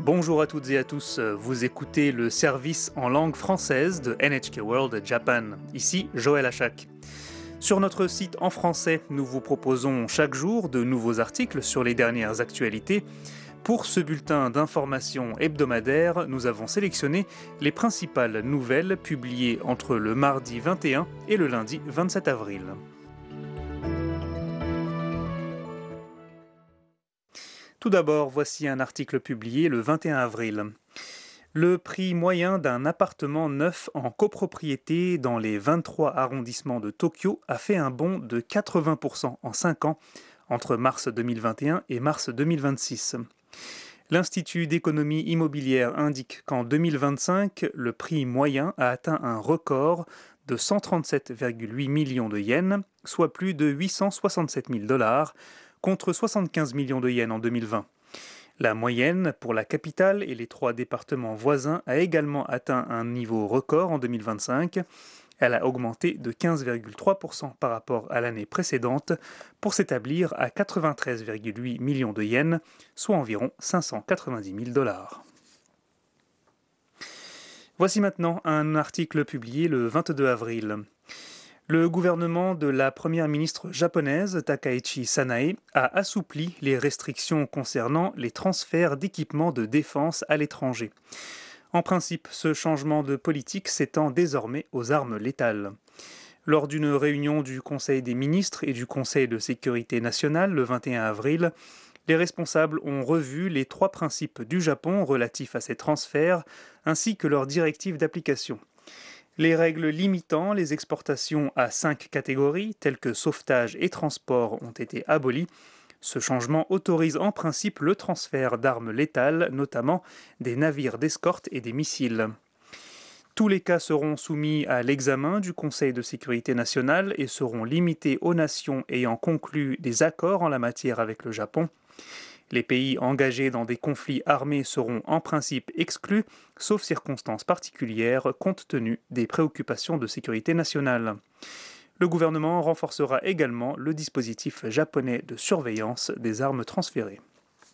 Bonjour à toutes et à tous, vous écoutez le service en langue française de NHK World Japan. Ici Joël Achak. Sur notre site en français, nous vous proposons chaque jour de nouveaux articles sur les dernières actualités. Pour ce bulletin d'information hebdomadaire, nous avons sélectionné les principales nouvelles publiées entre le mardi 21 et le lundi 27 avril. Tout d'abord, voici un article publié le 21 avril. Le prix moyen d'un appartement neuf en copropriété dans les 23 arrondissements de Tokyo a fait un bond de 80% en 5 ans, entre mars 2021 et mars 2026. L'Institut d'économie immobilière indique qu'en 2025, le prix moyen a atteint un record de 137,8 millions de yens, soit plus de 867 000 $, contre 75 millions de yens en 2020. La moyenne pour la capitale et les 3 départements voisins a également atteint un niveau record en 2025. Elle a augmenté de 15,3% par rapport à l'année précédente pour s'établir à 93,8 millions de yens, soit environ 590 000 $. Voici maintenant un article publié le 22 avril. Le gouvernement de la première ministre japonaise Takaichi Sanae a assoupli les restrictions concernant les transferts d'équipements de défense à l'étranger. En principe, ce changement de politique s'étend désormais aux armes létales. Lors d'une réunion du Conseil des ministres et du Conseil de sécurité nationale le 21 avril, les responsables ont revu les 3 principes du Japon relatifs à ces transferts ainsi que leurs directives d'application. Les règles limitant les exportations à 5 catégories, telles que sauvetage et transport, ont été abolies. Ce changement autorise en principe le transfert d'armes létales, notamment des navires d'escorte et des missiles. Tous les cas seront soumis à l'examen du Conseil de sécurité nationale et seront limités aux nations ayant conclu des accords en la matière avec le Japon. Les pays engagés dans des conflits armés seront en principe exclus, sauf circonstances particulières, compte tenu des préoccupations de sécurité nationale. Le gouvernement renforcera également le dispositif japonais de surveillance des armes transférées.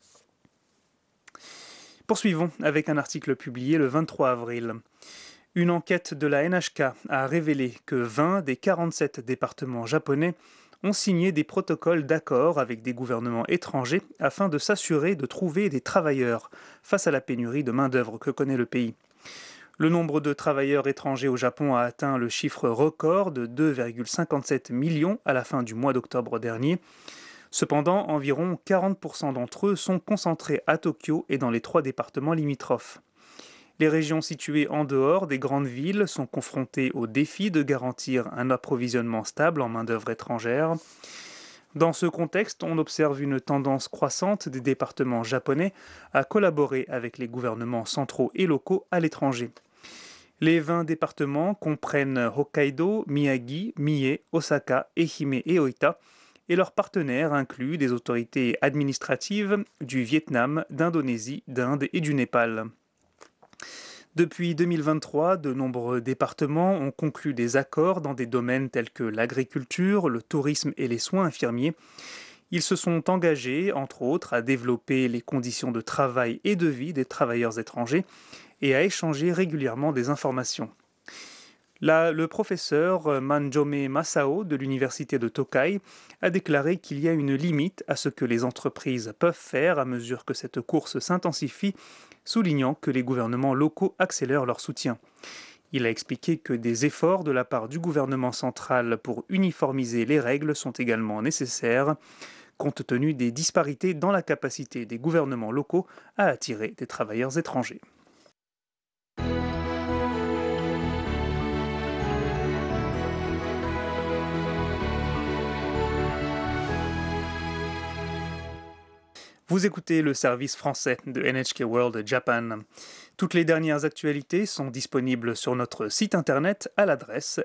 Poursuivons avec un article publié le 23 avril. Une enquête de la NHK a révélé que 20 des 47 départements japonais ont signé des protocoles d'accord avec des gouvernements étrangers afin de s'assurer de trouver des travailleurs face à la pénurie de main-d'œuvre que connaît le pays. Le nombre de travailleurs étrangers au Japon a atteint le chiffre record de 2,57 millions à la fin du mois d'octobre dernier. Cependant, environ 40% d'entre eux sont concentrés à Tokyo et dans les 3 départements limitrophes. Les régions situées en dehors des grandes villes sont confrontées au défi de garantir un approvisionnement stable en main-d'œuvre étrangère. Dans ce contexte, on observe une tendance croissante des départements japonais à collaborer avec les gouvernements centraux et locaux à l'étranger. Les 20 départements comprennent Hokkaido, Miyagi, Mie, Osaka, Ehime et Ōita, et leurs partenaires incluent des autorités administratives du Vietnam, d'Indonésie, d'Inde et du Népal. Depuis 2023, de nombreux départements ont conclu des accords dans des domaines tels que l'agriculture, le tourisme et les soins infirmiers. Ils se sont engagés, entre autres, à développer les conditions de travail et de vie des travailleurs étrangers et à échanger régulièrement des informations. Là, le professeur Manjome Masao de l'université de Tokai a déclaré qu'il y a une limite à ce que les entreprises peuvent faire à mesure que cette course s'intensifie, soulignant que les gouvernements locaux accélèrent leur soutien. Il a expliqué que des efforts de la part du gouvernement central pour uniformiser les règles sont également nécessaires, compte tenu des disparités dans la capacité des gouvernements locaux à attirer des travailleurs étrangers. Vous écoutez le service français de NHK World Japan. Toutes les dernières actualités sont disponibles sur notre site internet à l'adresse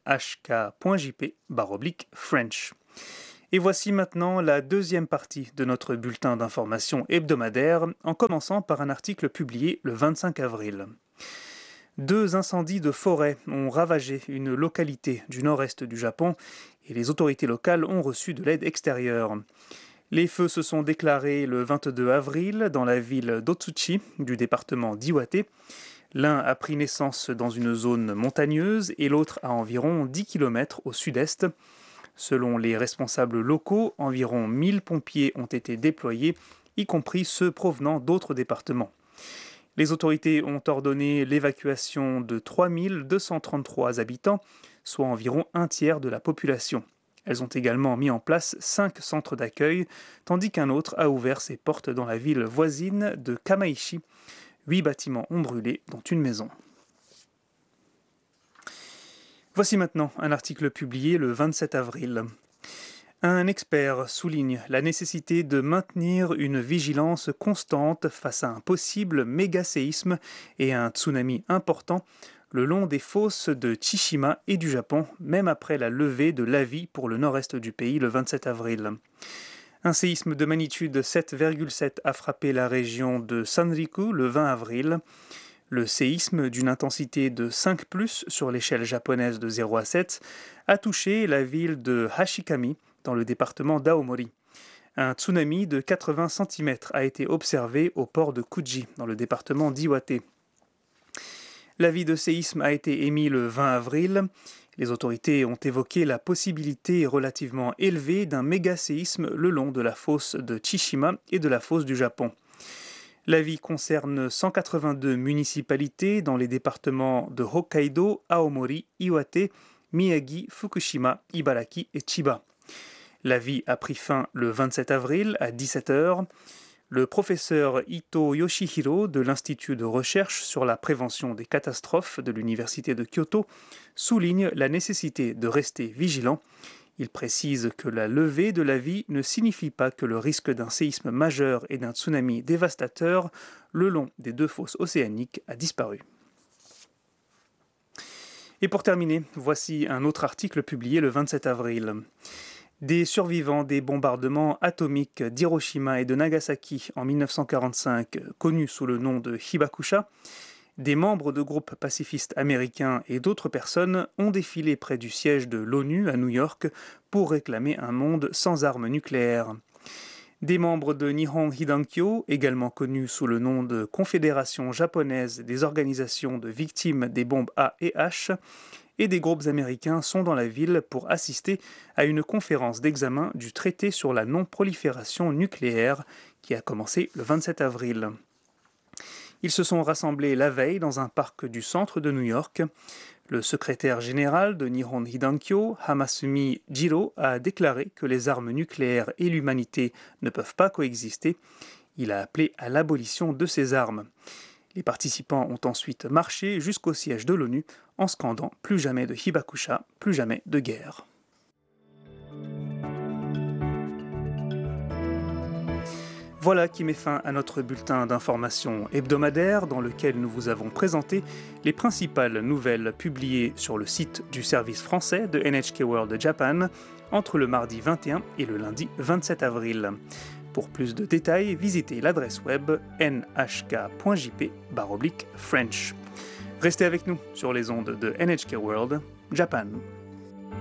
nhk.jp/French. Et voici maintenant la deuxième partie de notre bulletin d'information hebdomadaire, en commençant par un article publié le 25 avril. 2 incendies de forêt ont ravagé une localité du nord-est du Japon et les autorités locales ont reçu de l'aide extérieure. Les feux se sont déclarés le 22 avril dans la ville d'Otsuchi du département d'Iwate. L'un a pris naissance dans une zone montagneuse et l'autre à environ 10 km au sud-est. Selon les responsables locaux, environ 1000 pompiers ont été déployés, y compris ceux provenant d'autres départements. Les autorités ont ordonné l'évacuation de 3233 habitants, soit environ un tiers de la population. Elles ont également mis en place 5 centres d'accueil, tandis qu'un autre a ouvert ses portes dans la ville voisine de Kamaishi. 8 bâtiments ont brûlé, dont une maison. Voici maintenant un article publié le 27 avril. Un expert souligne la nécessité de maintenir une vigilance constante face à un possible méga-séisme et à un tsunami important le long des fosses de Tsushima et du Japon, même après la levée de l'avis pour le nord-est du pays le 27 avril. Un séisme de magnitude 7,7 a frappé la région de Sanriku le 20 avril. Le séisme, d'une intensité de 5+, sur l'échelle japonaise de 0 à 7, a touché la ville de Hashikami, dans le département d'Aomori. Un tsunami de 80 cm a été observé au port de Kuji, dans le département d'Iwate. L'avis de séisme a été émis le 20 avril. Les autorités ont évoqué la possibilité relativement élevée d'un méga-séisme le long de la fosse de Tsushima et de la fosse du Japon. L'avis concerne 182 municipalités dans les départements de Hokkaido, Aomori, Iwate, Miyagi, Fukushima, Ibaraki et Chiba. L'avis a pris fin le 27 avril à 17h. Le professeur Ito Yoshihiro de l'Institut de recherche sur la prévention des catastrophes de l'Université de Kyoto souligne la nécessité de rester vigilant. Il précise que la levée de l'avis ne signifie pas que le risque d'un séisme majeur et d'un tsunami dévastateur le long des 2 fosses océaniques a disparu. Et pour terminer, voici un autre article publié le 27 avril. Des survivants des bombardements atomiques d'Hiroshima et de Nagasaki en 1945, connus sous le nom de Hibakusha, des membres de groupes pacifistes américains et d'autres personnes ont défilé près du siège de l'ONU à New York pour réclamer un monde sans armes nucléaires. Des membres de Nihon Hidankyo, également connus sous le nom de Confédération japonaise des organisations de victimes des bombes A et H, et des groupes américains sont dans la ville pour assister à une conférence d'examen du traité sur la non-prolifération nucléaire qui a commencé le 27 avril. Ils se sont rassemblés la veille dans un parc du centre de New York. Le secrétaire général de Nihon Hidankyo, Hamasumi Jiro, a déclaré que les armes nucléaires et l'humanité ne peuvent pas coexister. Il a appelé à l'abolition de ces armes. Les participants ont ensuite marché jusqu'au siège de l'ONU en scandant « Plus jamais de Hibakusha, plus jamais de guerre ». Voilà qui met fin à notre bulletin d'information hebdomadaire dans lequel nous vous avons présenté les principales nouvelles publiées sur le site du service français de NHK World Japan entre le mardi 21 et le lundi 27 avril. Pour plus de détails, visitez l'adresse web nhk.jp/French. Restez avec nous sur les ondes de NHK World Japan.